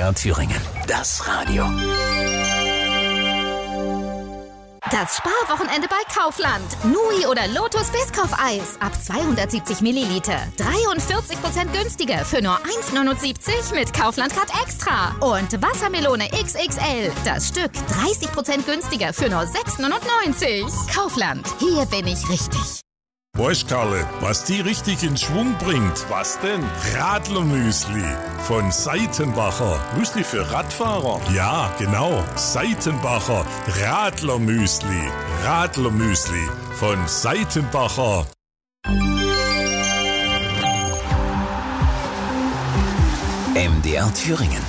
MDR Thüringen. Das Radio. Das Sparwochenende bei Kaufland. Nui oder Lotus Biscoff-Eis ab 270 Milliliter. 43% günstiger für nur 1,79 mit Kaufland Card Extra. Und Wassermelone XXL. Das Stück 30% günstiger für nur 6,99. Kaufland. Hier bin ich richtig. Weißt Karle, was die richtig in Schwung bringt? Was denn? Radlermüsli von Seitenbacher. Müsli für Radfahrer? Ja, genau. Seitenbacher Radlermüsli. Radlermüsli von Seitenbacher. MDR Thüringen.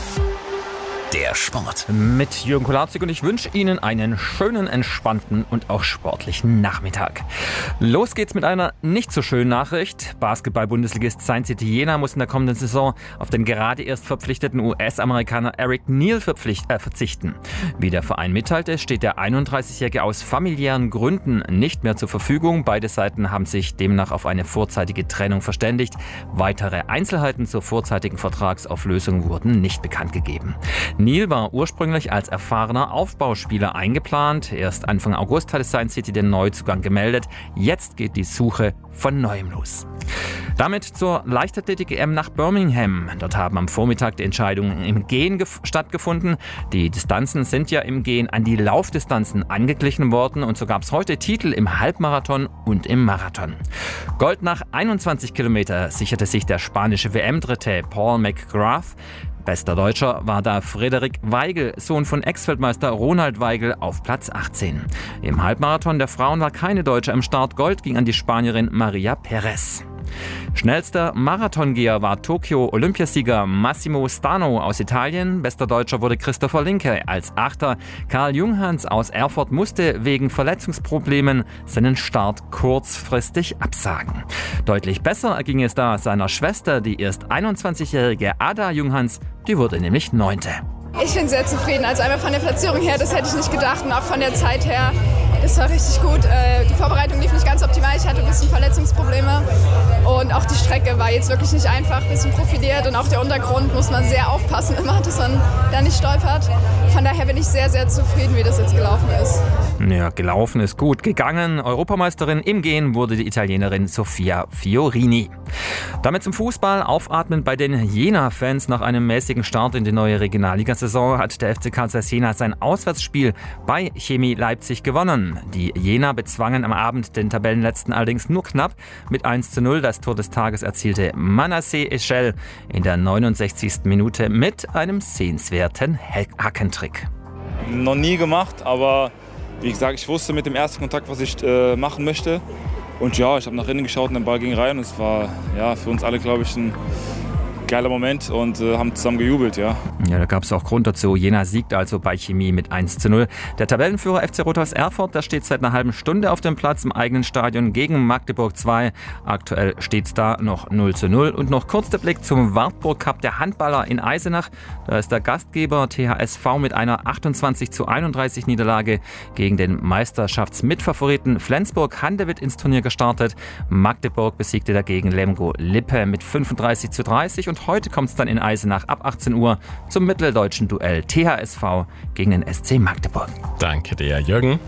Der Sport. Mit Jürgen Kolarzig und ich wünsche Ihnen einen schönen, entspannten und auch sportlichen Nachmittag. Los geht's mit einer nicht so schönen Nachricht. Basketball-Bundesligist Science City Jena muss in der kommenden Saison auf den gerade erst verpflichteten US-Amerikaner Eric Neal verzichten. Wie der Verein mitteilte, steht der 31-Jährige aus familiären Gründen nicht mehr zur Verfügung. Beide Seiten haben sich demnach auf eine vorzeitige Trennung verständigt. Weitere Einzelheiten zur vorzeitigen Vertragsauflösung wurden nicht bekannt gegeben. Neal war ursprünglich als erfahrener Aufbauspieler eingeplant. Erst Anfang August hatte Science City den Neuzugang gemeldet. Jetzt geht die Suche von Neuem los. Damit zur Leichtathletik-EM nach Birmingham. Dort haben am Vormittag die Entscheidungen im Gehen stattgefunden. Die Distanzen sind ja im Gehen an die Laufdistanzen angeglichen worden und so gab es heute Titel im Halbmarathon und im Marathon. Gold nach 21 Kilometer sicherte sich der spanische WM-Dritte Paul McGrath. Bester Deutscher war da Frederik Weigel, Sohn von Ex-Weltmeister Ronald Weigel, auf Platz 18. Im Halbmarathon der Frauen war keine Deutsche am Start. Gold ging an die Spanierin Maria Perez. Schnellster Marathongeher war Tokio-Olympiasieger Massimo Stano aus Italien. Bester Deutscher wurde Christopher Linke als Achter. Karl Junghans aus Erfurt musste wegen Verletzungsproblemen seinen Start kurzfristig absagen. Deutlich besser erging es da seiner Schwester, die erst 21-jährige Ada Junghans, die wurde nämlich 9. Ich bin sehr zufrieden. Also einmal von der Platzierung her, das hätte ich nicht gedacht, und auch von der Zeit her. Das war richtig gut. Die Vorbereitung lief nicht ganz optimal. Ich hatte ein bisschen Verletzungsprobleme und auch die Strecke war jetzt wirklich nicht einfach, ein bisschen profiliert und auch der Untergrund muss man sehr aufpassen immer, dass man da nicht stolpert. Von daher bin ich sehr, sehr zufrieden, wie das jetzt gelaufen ist. Ja, gelaufen ist gut. Gegangen. Europameisterin im Gehen wurde die Italienerin Sofia Fiorini. Damit zum Fußball. Aufatmen bei den Jena-Fans. Nach einem mäßigen Start in die neue Regionalligasaison hat der FC Karl Zeiss Jena sein Auswärtsspiel bei Chemie Leipzig gewonnen. Die Jena bezwangen am Abend den Tabellenletzten allerdings nur knapp. Mit 1:0 das Tor des Tages erzielte Manasseh Echel in der 69. Minute mit einem sehenswerten Hackentrick. Noch nie gemacht, aber wie gesagt, ich wusste mit dem ersten Kontakt, was ich machen möchte. Und ja, ich habe nach innen geschaut und der Ball ging rein. Und es war ja, für uns alle, glaube ich, ein geiler Moment und haben zusammen gejubelt, ja. Ja, da gab es auch Grund dazu. Jena siegt also bei Chemie mit 1:0. Der Tabellenführer FC Rot-Weiß Erfurt, der steht seit einer halben Stunde auf dem Platz im eigenen Stadion gegen Magdeburg 2. Aktuell steht es da noch 0:0. Und noch kurz der Blick zum Wartburg Cup der Handballer in Eisenach. Da ist der Gastgeber THSV mit einer 28:31 Niederlage gegen den Meisterschaftsmitfavoriten Flensburg-Handewitt ins Turnier gestartet. Magdeburg besiegte dagegen Lemgo Lippe mit 35:30 und heute kommt es dann in Eisenach ab 18 Uhr zum mitteldeutschen Duell THSV gegen den SC Magdeburg. Danke dir, Jürgen.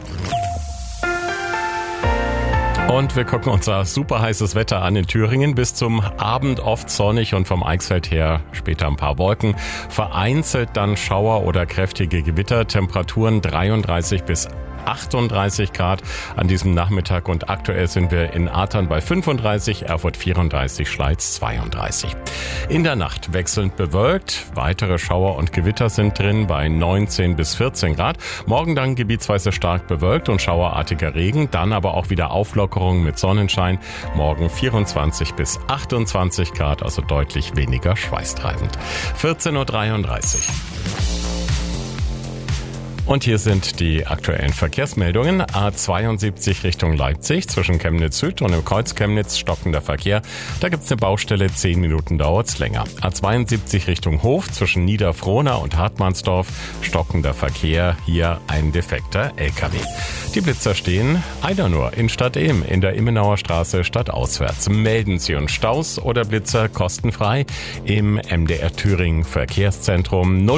Und wir gucken uns das super heißes Wetter an in Thüringen. Bis zum Abend oft sonnig und vom Eichsfeld her später ein paar Wolken. Vereinzelt dann Schauer oder kräftige Gewitter. Temperaturen 33 bis 38 Grad an diesem Nachmittag und aktuell sind wir in Artern bei 35, Erfurt 34, Schleiz 32. In der Nacht wechselnd bewölkt, weitere Schauer und Gewitter sind drin bei 19 bis 14 Grad. Morgen dann gebietsweise stark bewölkt und schauerartiger Regen, dann aber auch wieder Auflockerung mit Sonnenschein. Morgen 24 bis 28 Grad, also deutlich weniger schweißtreibend. 14:33 Uhr. Und hier sind die aktuellen Verkehrsmeldungen. A72 Richtung Leipzig zwischen Chemnitz Süd und im Kreuz Chemnitz stockender Verkehr. Da gibt's eine Baustelle, 10 Minuten dauert's länger. A72 Richtung Hof zwischen Niederfrohna und Hartmannsdorf stockender Verkehr. Hier ein defekter LKW. Die Blitzer stehen Eidanur in Stadt Ehm in der Immenauer Straße stadtauswärts. Melden Sie uns Staus oder Blitzer kostenfrei im MDR Thüringen Verkehrszentrum 0